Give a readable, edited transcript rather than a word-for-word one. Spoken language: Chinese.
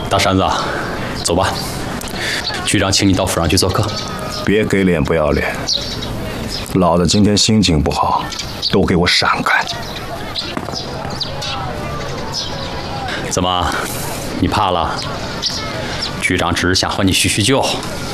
大山子，走吧，局长请你到府上去做客。 别给脸不要脸，老子今天心情不好，都给我闪开！ 怎么，你怕了？局长只是想和你叙叙旧。